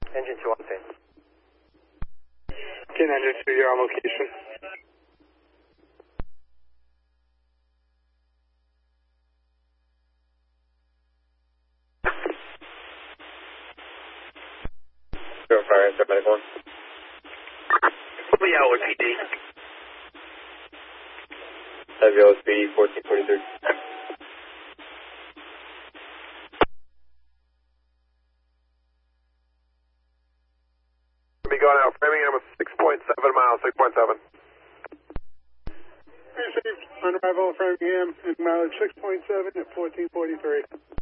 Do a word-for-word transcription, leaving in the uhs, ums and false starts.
Engine two on scene. Ken Engine two, you're on location. Zero fire, seven ninety-four. Put me out with P D. Heavy O S B fourteen forty-three. Be going out Framingham with six point seven miles, six point seven. Received on arrival Framingham, and mileage six point seven at fourteen forty-three.